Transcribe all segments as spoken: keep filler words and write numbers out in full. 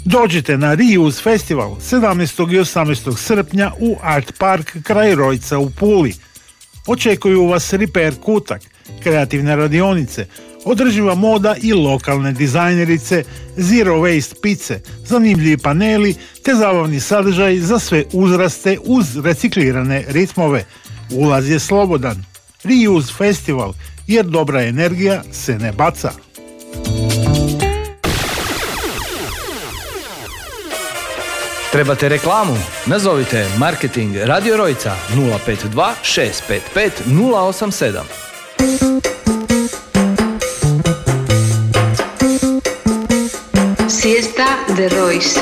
Dođite na Reuse festival sedamnaestog i osamnaestog srpnja u Art Park kraj Rojca u Puli. Očekuju vas Repair kutak, kreativne radionice, održiva moda i lokalne dizajnerice, zero waste pice, zanimljivi paneli te zabavni sadržaj za sve uzraste uz reciklirane ritmove. Ulaz je slobodan. Reuse festival, jer dobra energija se ne baca. Trebate reklamu? Nazovite Marketing Radio Rojca nula pet dva šest pet pet nula osam sedam. Siesta de Royce.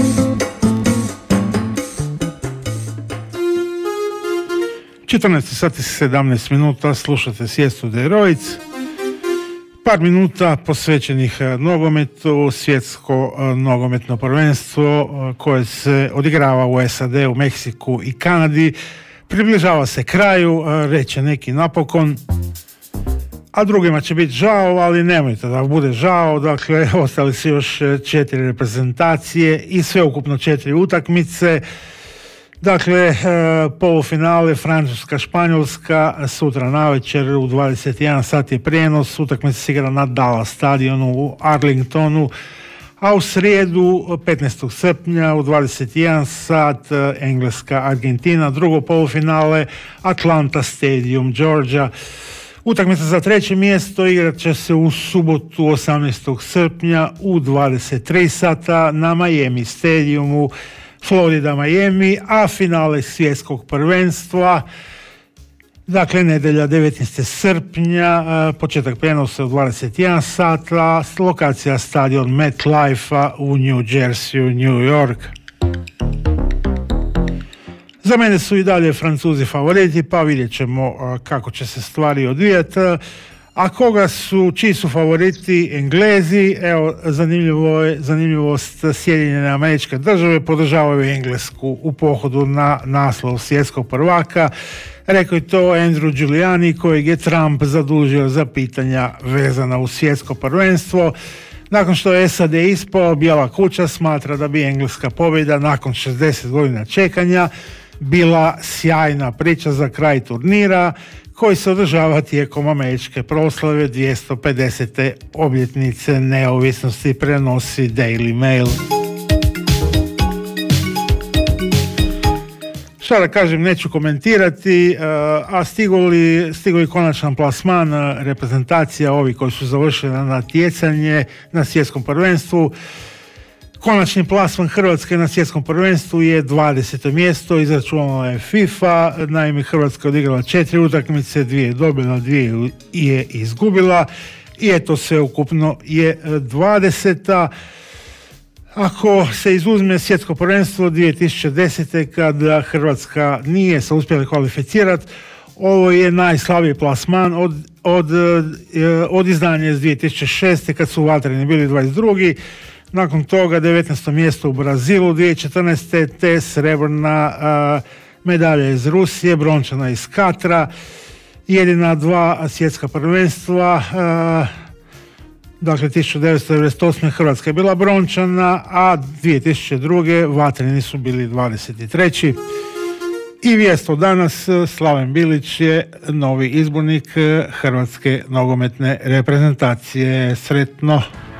četrnaest sati sedamnaest minuta, slušate Siestu de Royce. Par minuta posvećenih nogometu, svjetsko nogometno prvenstvo koje se odigrava u S A D, u Meksiku i Kanadi. Približava se kraju, reće neki napokon, a drugima će biti žao, ali nemojte da bude žao. Dakle, ostali su još četiri reprezentacije i sveukupno četiri utakmice. Dakle, polufinale Francuska, Španjolska, sutra navečer u dvadeset jedan sat je prijenos, utakmica se igra na Dallas stadionu u Arlingtonu, a u srijedu petnaestog srpnja u dvadeset jedan sat Engleska, Argentina, drugo polufinale Atlanta Stadium, Georgia. Utakmica za treće mjesto igrat će se u subotu osamnaestog srpnja u dvadeset tri sata na Miami Stadiumu, Florida, Miami, a finale svjetskog prvenstva, dakle nedjelja devetnaestog srpnja, početak prijenosa u dvadeset jedan sata, lokacija stadion MetLife u New Jersey, New York. Za mene su i dalje Francuzi favoriti, pa vidjet ćemo kako će se stvari odvijati. A koga su, čiji su favoriti? Englezi. Evo, zanimljivo je, zanimljivost, Sjedinjene Američke Države podržavaju Englesku u pohodu na naslov svjetskog prvaka. Rekao je to Andrew Giuliani, kojeg je Trump zadužio za pitanja vezana uz svjetsko prvenstvo. Nakon što je S A D ispao, Bijela kuća smatra da bi engleska pobjeda nakon šezdeset godina čekanja bila sjajna priča za kraj turnira, koji se održava tijekom američke proslave dvjesto pedesete obljetnice neovisnosti, prenosi Daily Mail. Šta da kažem, neću komentirati, a stigli, stigli konačan plasman reprezentacija, ovi koji su završili na natjecanje na svjetskom prvenstvu. Konačni plasman Hrvatske na svjetskom prvenstvu je dvadeseto mjesto, izračunala je FIFA. Naime, Hrvatska odigrala četiri utakmice, dvije je dobila, dvije je izgubila i eto sve ukupno je dvadeseta. Ako se izuzme svjetsko prvenstvo dvije tisuće desete kada Hrvatska nije se uspjela kvalificirati, ovo je najslabiji plasman od, od, od izdanja iz dvije tisuće šeste kad su vatreni bili dvadeset drugi. Nakon toga devetnaesto mjesto u Brazilu dvije tisuće četrnaeste te srebrna uh, medalja iz Rusije, brončana iz Katra, jedina dva svjetska prvenstva, uh, dakle tisuću devetsto devedeset osme Hrvatska je bila brončana, a dvije tisuće druge vatreni su bili dvadeset treći. I vijest od danas, Slaven Bilić je novi izbornik Hrvatske nogometne reprezentacije. Sretno!